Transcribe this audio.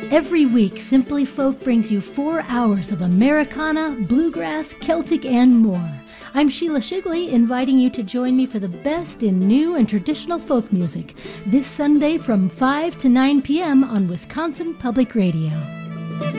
Every week, Simply Folk brings you 4 hours of Americana, bluegrass, Celtic, and more. I'm Sheila Shigley, inviting you to join me for the best in new and traditional folk music this Sunday from 5 to 9 p.m. on Wisconsin Public Radio.